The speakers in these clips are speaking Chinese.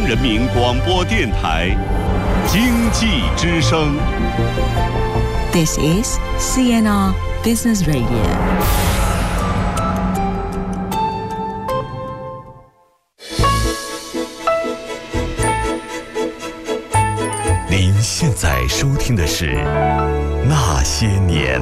人民广播电台经济之声。 This is CNR Business Radio。 您现在收听的是《那些年》。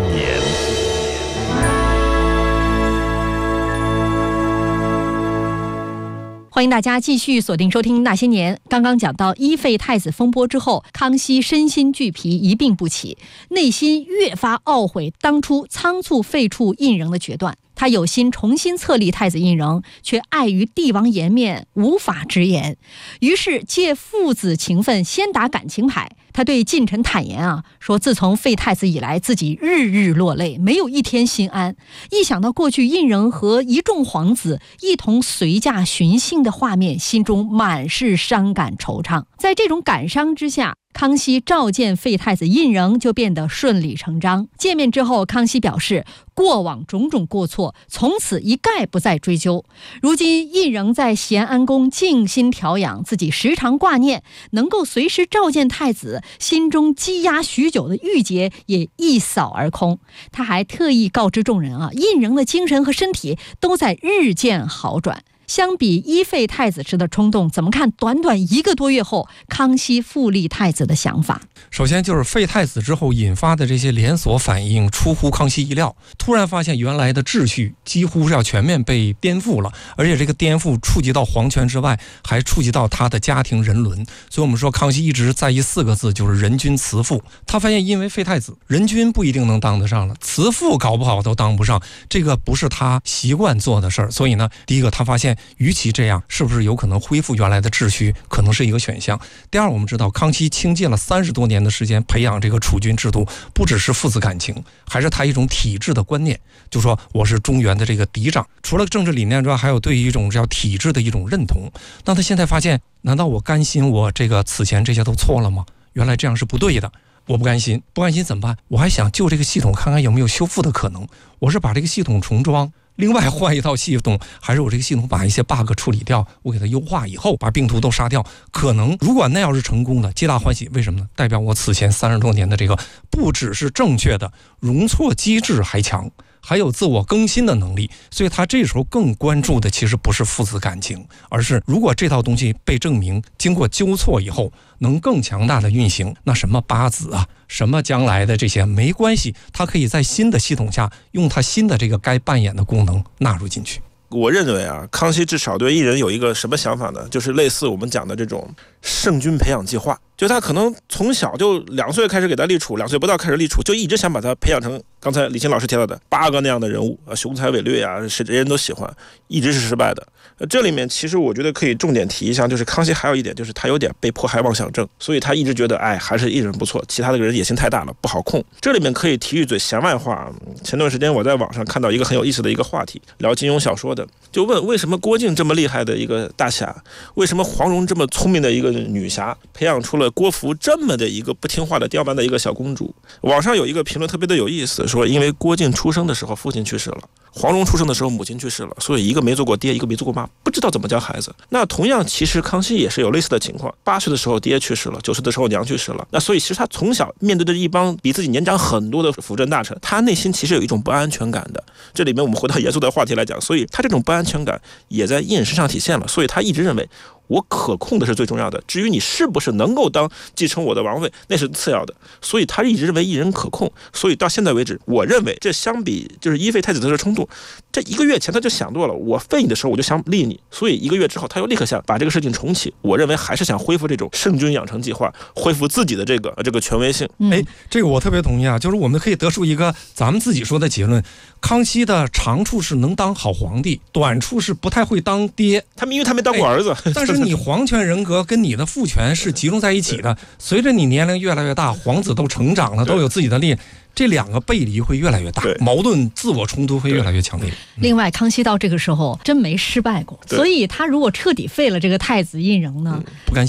欢迎大家继续锁定收听《那些年》。刚刚讲到一废太子风波之后，康熙身心俱疲，一病不起，内心越发懊悔当初仓促废黜胤禛的决断。他有心重新册立太子胤禛，却碍于帝王颜面，无法直言，于是借父子情分先打感情牌。他对近臣坦言说自从废太子以来，自己日日落泪，没有一天心安。一想到过去胤禛和一众皇子一同随驾巡幸的画面，心中满是伤感惆怅。在这种感伤之下，康熙召见废太子胤禛就变得顺理成章。见面之后，康熙表示过往种种过错从此一概不再追究。如今胤禛在咸安宫静心调养，自己时常挂念，能够随时召见太子，心中积压许久的郁结也一扫而空。他还特意告知众人胤禛的精神和身体都在日渐好转。相比一废太子时的冲动，怎么看短短1个多月后康熙复立太子的想法？ 首先就是废太子之后引发的这些连锁反应出乎康熙意料，突然发现原来的秩序几乎是要全面被颠覆了，而且这个颠覆触及到皇权之外，还触及到他的家庭人伦。所以我们说康熙一直在意4个字，就是人君慈父。他发现因为废太子，人君不一定能当得上了，慈父搞不好都当不上，这个不是他习惯做的事儿。所以呢，第一个他发现与其这样，是不是有可能恢复原来的秩序，可能是一个选项。第二，我们知道康熙倾尽了30多年的时间培养这个储君制度，不只是父子感情，还是他一种体制的观念，就说我是中原的这个嫡长，除了政治理念之外，还有对于一种叫体制的一种认同。那他现在发现，难道我甘心我这个此前这些都错了吗？原来这样是不对的，我不甘心，不甘心怎么办？我还想就这个系统看看有没有修复的可能。我是把这个系统重装，另外换一套系统，还是我这个系统把一些 bug 处理掉，我给它优化以后把病毒都杀掉。可能如果那要是成功的，皆大欢喜。为什么呢？代表我此前30多年的这个不只是正确的容错机制还强，还有自我更新的能力。所以他这时候更关注的其实不是父子感情，而是如果这套东西被证明经过纠错以后能更强大的运行，那什么八子什么将来的这些没关系，他可以在新的系统下用他新的这个该扮演的功能纳入进去。 我认为康熙至少对胤禛有一个什么想法呢？就是类似我们讲的这种圣君培养计划，就他可能从小就2岁开始给他立储，2岁不到开始立储，就一直想把他培养成刚才李欣老师提到的8个那样的人物，雄才伟略是人人都喜欢，一直是失败的。这里面其实我觉得可以重点提一下，就是康熙还有一点，就是他有点被迫害妄想症，所以他一直觉得还是胤禛不错，其他的人野心太大了，不好控。这里面可以提一嘴闲外话，前段时间我在网上看到一个很有意思的一个话题，聊金庸小说的，就问为什么郭靖这么厉害的一个大侠，为什么黄蓉这么聪明的一个女侠，培养出了郭芙这么的一个不听话的刁蛮的一个小公主。网上有一个评论特别的有意思，说因为郭靖出生的时候父亲去世了，黄蓉出生的时候母亲去世了，所以一个没做过爹，一个没做过妈，不知道怎么教孩子。那同样其实康熙也是有类似的情况，8岁的时候爹去世了，9岁的时候娘去世了，那所以其实他从小面对着一帮比自己年长很多的辅政大臣，他内心其实有一种不安全感的。这里面我们回到严肃的话题来讲，所以他这种不安全感也在胤禛身上体现了，所以他一直认为我可控的是最重要的，至于你是不是能够继承我的王位，那是次要的。所以他一直认为胤禛可控，所以到现在为止，我认为这相比就是一废太子的冲动，这1个月前他就想多了，我废你的时候我就想立你，所以1个月之后他又立刻想把这个事情重启。我认为还是想恢复这种圣君养成计划，恢复自己的这个权威性。 这个我特别同意就是我们可以得出一个咱们自己说的结论，康熙的长处是能当好皇帝，短处是不太会当爹。 因为他没当过儿子， 但是你皇权人格跟你的父权是集中在一起的，随着你年龄越来越大，皇子都成长了，都有自己的力，这2个背离会越来越大，矛盾自我冲突会越来越强烈。 另外康熙到这个时候真没失败过，所以他如果彻底废了这个太子胤禛呢， 不甘心。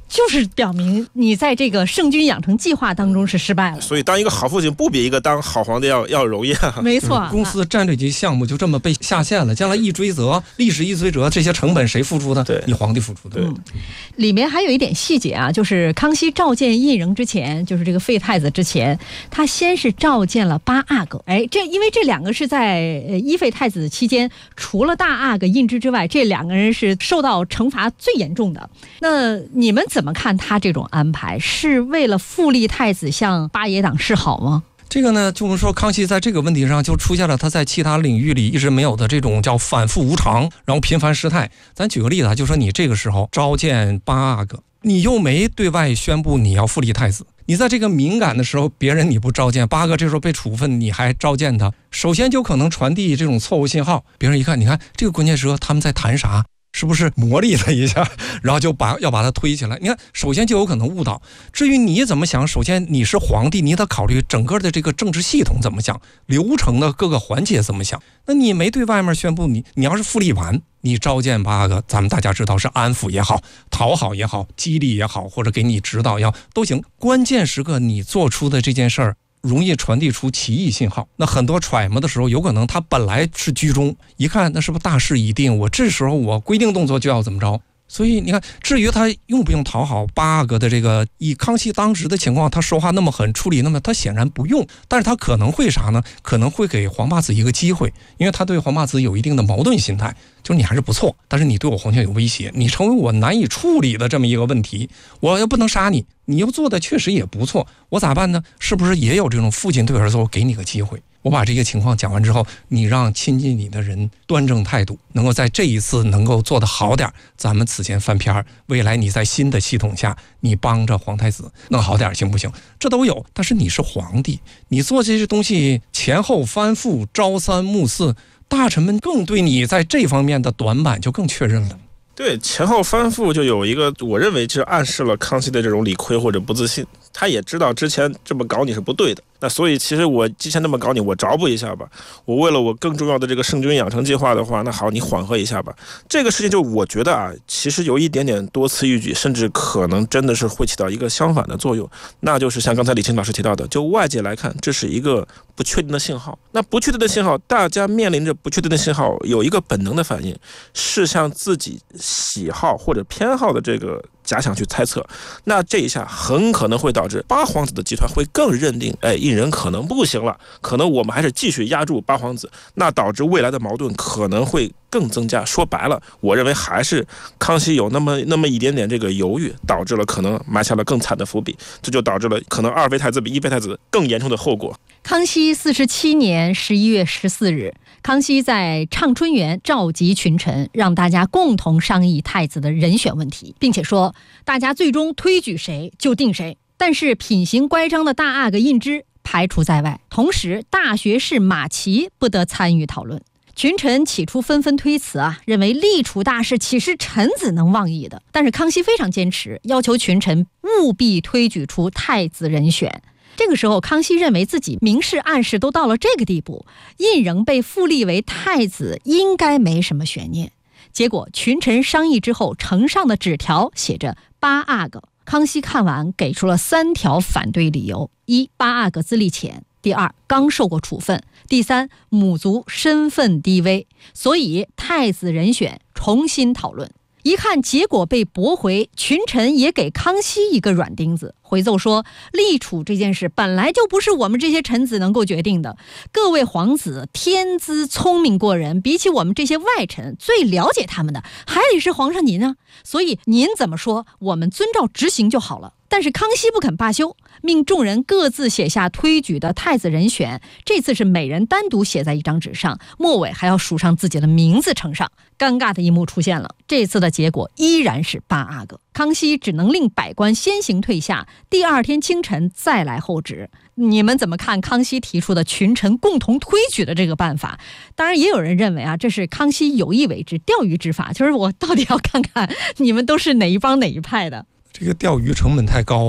就是表明你在这个圣君养成计划当中是失败了。 所以当一个好父亲不比一个当好皇帝要容易啊。 没错， 公司战略级项目就这么被下线了，将来一追责，历史一追责，这些成本谁付出的？ 对， 你皇帝付出的。 对， 里面还有一点细节啊，就是康熙召见胤禛之前，就是这个废太子之前，他先是召见了八阿哥。因为这两个是在一废太子期间，除了大阿哥胤之之外，这两个人是受到惩罚最严重的。那你们怎么看他这种安排？是为了复立太子向八爷党示好吗？ 这个呢，就是说康熙在这个问题上就出现了他在其他领域里一直没有的这种叫反复无常，然后频繁失态。咱举个例子啊，就说你这个时候召见八阿哥，你又没对外宣布你要复立太子，你在这个敏感的时候，别人你不召见，八阿哥这时候被处分，你还召见他，首先就可能传递这种错误信号。别人一看，你看这个关键时刻他们在谈啥？是不是磨砺他一下，然后要把他推起来？你看，首先就有可能误导。至于你怎么想，首先你是皇帝，你得考虑整个的这个政治系统怎么想，流程的各个环节怎么想。那你没对外面宣布，你要是复立完，你召见八阿哥，咱们大家知道是安抚也好，讨好也好，激励也好，或者给你指导也好，都行。关键时刻你做出的这件事儿，容易传递出歧义信号。那很多揣摩的时候，有可能他本来是居中，一看那是不是大势已定，我这时候我规定动作就要怎么着。所以你看，至于他用不用讨好八阿哥的这个，以康熙当时的情况，他说话那么狠，处理那么，他显然不用。但是他可能会啥呢？可能会给皇八子一个机会，因为他对皇八子有一定的矛盾心态，就是你还是不错，但是你对我皇权有威胁，你成为我难以处理的这么一个问题，我又不能杀你，你又做的确实也不错，我咋办呢？是不是也有这种父亲对儿子，我给你个机会？我把这个情况讲完之后，你让亲近你的人端正态度，能够在这一次能够做得好点，咱们此前翻篇，未来你在新的系统下，你帮着皇太子弄好点行不行？这都有。但是你是皇帝，你做这些东西前后翻覆，朝三暮四，大臣们更对你在这方面的短板就更确认了。 对，前后翻覆就有一个，我认为就暗示了康熙的这种理亏或者不自信，他也知道之前这么搞你是不对的，那所以其实我之前那么搞你，我着补一下吧，我为了我更重要的这个圣君养成计划的话，那好，你缓和一下吧。这个事情就我觉得啊，其实有一点点多此一举，甚至可能真的是会起到一个相反的作用，那就是像刚才李清老师提到的，就外界来看，这是一个不确定的信号。那不确定的信号，大家面临着不确定的信号，有一个本能的反应，是向自己喜好或者偏好的这个假想去猜测，那这一下很可能会导致八皇子的集团会更认定，胤禛可能不行了，可能我们还是继续压住八皇子，那导致未来的矛盾可能会更增加。说白了，我认为还是康熙有那么一点点这个犹豫，导致了可能埋下了更惨的伏笔，这就导致了可能二废太子比一废太子更严重的后果。 康熙47年11月14日，康熙在畅春园召集群臣，让大家共同商议太子的人选问题，并且说大家最终推举谁就定谁，但是品行乖张的大阿哥胤之排除在外，同时大学士马齐不得参与讨论。群臣起初纷纷推辞认为立储大事岂是臣子能妄议的，但是康熙非常坚持，要求群臣务必推举出太子人选。这个时候，康熙认为自己明示暗示都到了这个地步，胤禛被复立为太子应该没什么悬念。结果群臣商议之后，呈上的纸条写着八阿哥。康熙看完给出了3条反对理由：一、八阿哥资历浅；第二，刚受过处分；第三，母族身份低微，所以太子人选重新讨论。一看结果被驳回，群臣也给康熙一个软钉子，回奏说立储这件事本来就不是我们这些臣子能够决定的，各位皇子天资聪明过人，比起我们这些外臣，最了解他们的还得是皇上您啊，所以您怎么说我们遵照执行就好了。但是康熙不肯罢休，命众人各自写下推举的太子人选，这次是每人单独写在一张纸上，末尾还要署上自己的名字呈上。尴尬的一幕出现了，这次的结果依然是八阿哥。康熙只能令百官先行退下，第二天清晨再来候旨。你们怎么看康熙提出的群臣共同推举的这个办法？当然也有人认为这是康熙有意为之，钓鱼之法，就是我到底要看看你们都是哪一帮哪一派的。 这个钓鱼成本太高啊！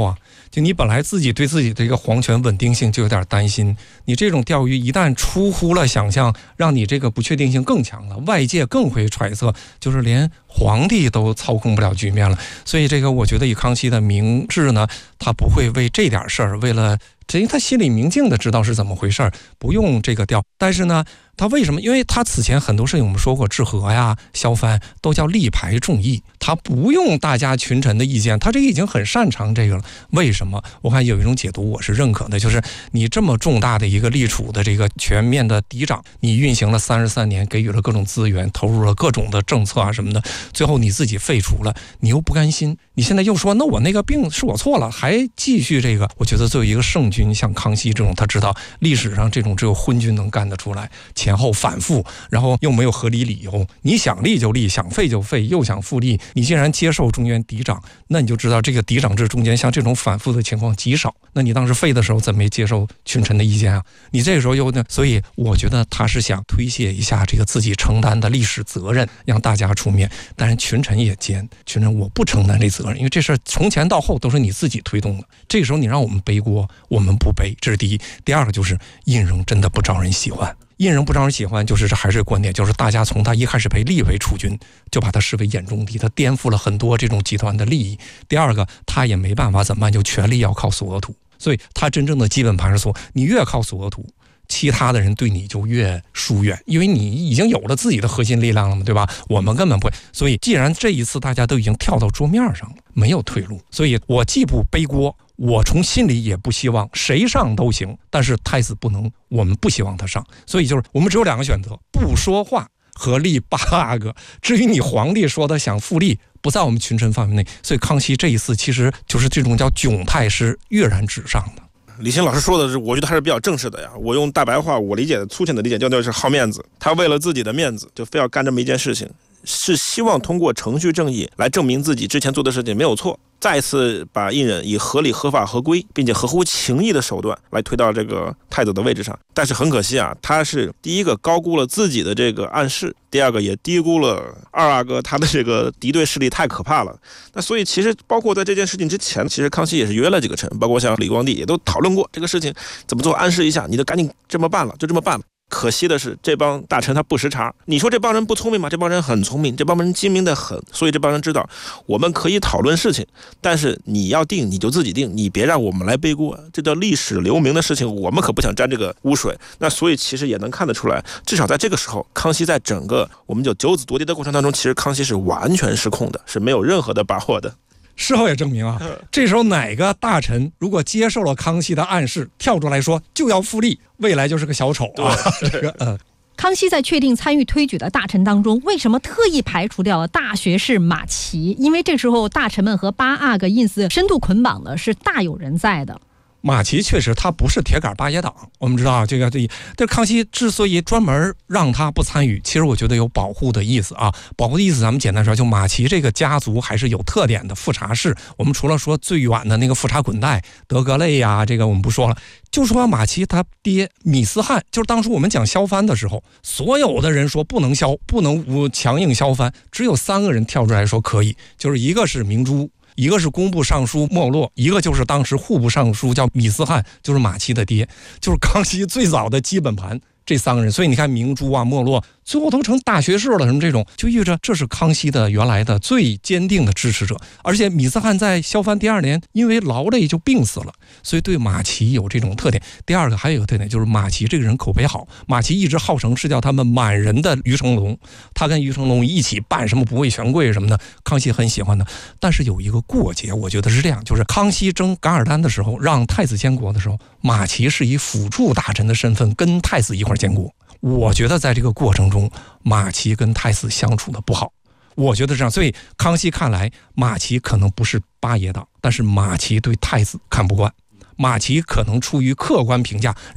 就你本来自己对自己的一个皇权稳定性就有点担心，你这种钓鱼一旦出乎了想象，让你这个不确定性更强了，外界更会揣测，就是连皇帝都操控不了局面了。所以这个我觉得以康熙的明智呢，他不会为这点事儿，为了因为他心里明镜的知道是怎么回事，不用这个调。但是呢，他为什么？因为他此前很多事情我们说过，治和呀、削藩都叫力排众议，他不用大家群臣的意见，他这已经很擅长这个了。为什么？我看有一种解读我是认可的，就是你这么重大的一个立储的这个全面的嫡长，你运行了33年，给予了各种资源，投入了各种的政策啊什么的，最后你自己废除了，你又不甘心，你现在又说那我那个病是我错了，还继续这个。我觉得作为一个圣君，像康熙这种，他知道历史上这种只有昏君能干得出来，前后反复，然后又没有合理理由，你想立就立，想废就废，又想复立，你既然接受中原嫡长，那你就知道这个嫡长制中间像这种反复的情况极少。那你当时废的时候怎么没接受群臣的意见啊？你这个时候又呢？所以我觉得他是想推卸一下这个自己承担的历史责任，让大家出面。但是群臣也奸，群臣我不承担这责任，因为这事儿从前到后都是你自己推动的。这个时候你让我们背锅，我们不背，这是第一。第二个就是胤禛真的不招人喜欢。胤禛不招人喜欢，就是这还是观点，就是大家从他一开始被立为储君，就把他视为眼中敌，他颠覆了很多这种集团的利益。第二个，他也没办法怎么办，就权力要靠索额图，所以他真正的基本盘是说，你越靠索额图，其他的人对你就越疏远，因为你已经有了自己的核心力量了嘛，对吧？我们根本不会。所以既然这一次大家都已经跳到桌面上了，没有退路，所以我既不背锅，我从心里也不希望谁上都行，但是太子不能，我们不希望他上。所以就是我们只有2个选择，不说话和立8个。至于你皇帝说的想复立，不在我们群臣范围内。所以康熙这一次其实就是这种叫窘态是跃然纸上的。 李欣老师说的是，我觉得还是比较正式的呀。我用大白话，我理解的粗浅的理解，就是好面子。他为了自己的面子，就非要干这么一件事情，是希望通过程序正义来证明自己之前做的事情没有错，再一次把胤禛以合理、合法、合规，并且合乎情义的手段来推到这个太子的位置上。但是很可惜啊，他是第一个高估了自己的这个暗示，第二个也低估了二阿哥他的这个敌对势力太可怕了。那所以其实包括在这件事情之前，其实康熙也是约了几个臣，包括像李光地也都讨论过这个事情怎么做，暗示一下，你就赶紧这么办了，就这么办了。可惜的是，这帮大臣他不识茬。你说这帮人不聪明吗？这帮人很聪明，这帮人精明的很。所以这帮人知道，我们可以讨论事情，但是你要定你就自己定，你别让我们来背锅。这叫历史留名的事情，我们可不想沾这个污水。那所以其实也能看得出来，至少在这个时候，康熙在整个我们就九子夺嫡的过程当中，其实康熙是完全失控的，是没有任何的把握的。 事后也证明啊，这时候哪个大臣如果接受了康熙的暗示，跳出来说就要复立，未来就是个小丑啊。这个康熙在确定参与推举的大臣当中，为什么特意排除掉了大学士马齐？因为这时候大臣们和8阿哥印寺深度捆绑的是大有人在的。 马齐确实他不是铁杆八爷党，我们知道这个，但康熙之所以专门让他不参与，其实我觉得有保护的意思啊。保护的意思咱们简单说，就马齐这个家族还是有特点的富察氏。我们除了说最远的那个富察滚带德格类呀，这个我们不说了，就说马齐他爹米思翰，就是当初我们讲削藩的时候，所有的人说不能削，不能强硬削藩，只有3个人跳出来说可以，就是一个是明珠，一个是工部尚书莫洛，一个就是当时户部尚书叫米思翰，就是马齐的爹，就是康熙最早的基本盘。这3个人，所以你看明珠啊、莫洛，最后都成大学士了，什么这种，就意味着这是康熙的原来的最坚定的支持者。而且米思翰在削藩第2年，因为劳累就病死了，所以对马齐有这种特点。第二个还有一个特点，就是马齐这个人口碑好，马齐一直号称是叫他们满人的于成龙，他跟于成龙一起办什么不畏权贵什么的，康熙很喜欢的。但是有一个过节，我觉得是这样，就是康熙征噶尔丹的时候，让太子监国的时候，马齐是以辅助大臣的身份跟太子一块监国。我觉得在这个过程中，马齐跟太子相处的不好，我觉得这样。所以康熙看来，马齐可能不是8爷党，但是马齐对太子看不惯，马齐可能出于客观评价